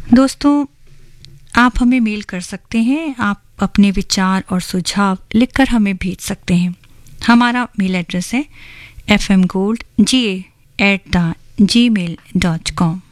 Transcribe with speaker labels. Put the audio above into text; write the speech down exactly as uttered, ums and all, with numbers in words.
Speaker 1: दोस्तों, आप हमें मेल कर सकते हैं। आप अपने विचार और सुझाव लिखकर हमें भेज सकते हैं। हमारा मेल एड्रेस है F M gold ji A at the ji mail dot com.